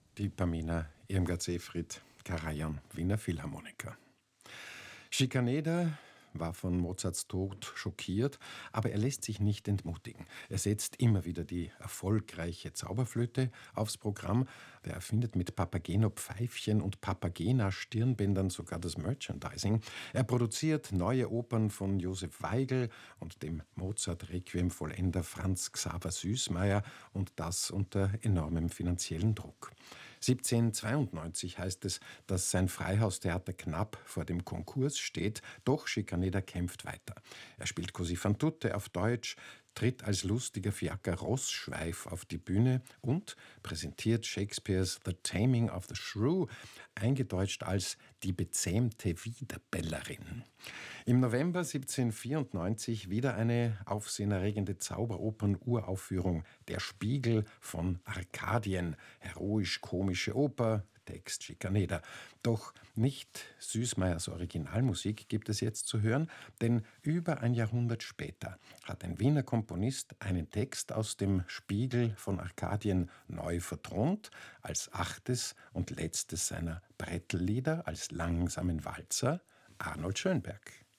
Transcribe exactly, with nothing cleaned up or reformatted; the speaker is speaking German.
Die Pamina Irmgard-Seyfried Karajan, Wiener Philharmoniker. Schikaneder war von Mozarts Tod schockiert, aber er lässt sich nicht entmutigen. Er setzt immer wieder die erfolgreiche Zauberflöte aufs Programm. Er erfindet mit Papageno-Pfeifchen und Papagena-Stirnbändern sogar das Merchandising. Er produziert neue Opern von Josef Weigl und dem Mozart-Requiem-Vollender Franz Xaver Süßmayr, und das unter enormem finanziellen Druck. siebzehnhundertzweiundneunzig heißt es, dass sein Freihaustheater knapp vor dem Konkurs steht, doch Schikaneder kämpft weiter. Er spielt Così fan tutte auf Deutsch, tritt als lustiger Fiaker Rossschweif auf die Bühne und präsentiert Shakespeares The Taming of the Shrew, eingedeutscht als die bezähmte Wiederbellerin. Im November siebzehnhundertvierundneunzig wieder eine aufsehenerregende Zauberopern-Uraufführung Der Spiegel von Arkadien, heroisch-komische Oper, Text Schikaneder. Doch nicht Süßmayrs Originalmusik gibt es jetzt zu hören, denn über ein Jahrhundert später hat ein Wiener Komponist einen Text aus dem Spiegel von Arkadien neu vertont, als achtes und letztes seiner Brettellieder, als langsamen Walzer, Arnold Schönberg.